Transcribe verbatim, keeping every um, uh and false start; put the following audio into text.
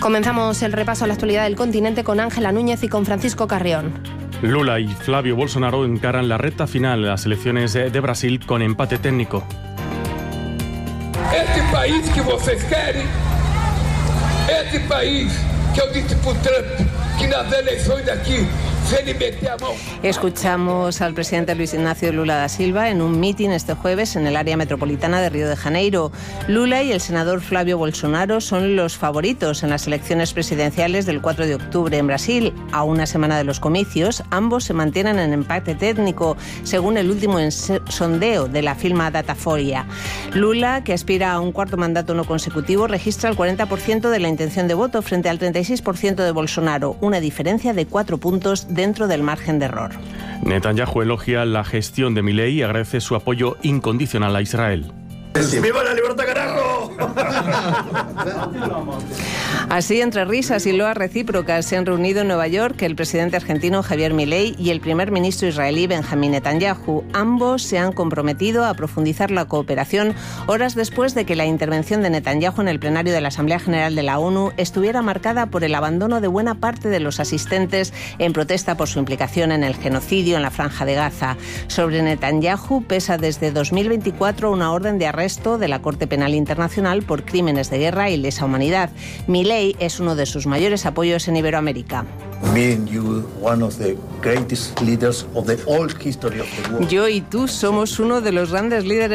Comenzamos el repaso a la actualidad del continente con Ángela Núñez y con Francisco Carrión. Lula y Flávio Bolsonaro encaran la recta final de las elecciones de Brasil con empate técnico. Este país que vocês querem, este país que eu disse pro Trump que nas eleições daqui se ele meter a mão. Escuchamos al presidente Luis Ignacio Lula da Silva en un mitin este jueves en el área metropolitana de Río de Janeiro. Lula y el senador Flávio Bolsonaro son los favoritos en las elecciones presidenciales del cuatro de octubre en Brasil. A una semana de los comicios, ambos se mantienen en empate técnico, según el último sondeo de la firma Datafolha. Lula, que aspira a un cuarto mandato no consecutivo, registra el cuarenta por ciento de la intención de voto frente al treinta y seis por ciento de Bolsonaro, una diferencia de cuatro puntos dentro del margen de error. Netanyahu elogia la gestión de Milei y agradece su apoyo incondicional a Israel. ¡Viva la libertad, carajo! Así, entre risas y loas recíprocas, se han reunido en Nueva York el presidente argentino Javier Milei y el primer ministro israelí Benjamín Netanyahu. Ambos se han comprometido a profundizar la cooperación horas después de que la intervención de Netanyahu en el plenario de la Asamblea General de la ONU estuviera marcada por el abandono de buena parte de los asistentes en protesta por su implicación en el genocidio en la Franja de Gaza. Sobre Netanyahu pesa desde dos mil veinticuatro una orden de arresto de la Corte Penal Internacional por crímenes de guerra y lesa humanidad. Milei es uno de sus mayores apoyos en Iberoamérica. Yo y tú somos uno de los grandes líderes